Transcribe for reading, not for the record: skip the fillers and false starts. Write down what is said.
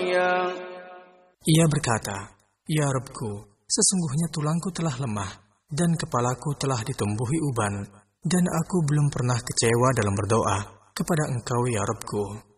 راضيا. Ia berkata, "Ya Rabbku, sesungguhnya tulangku telah lemah dan kepalaku telah ditumbuhi uban, dan aku belum pernah kecewa dalam berdoa kepada Engkau ya Rabbku."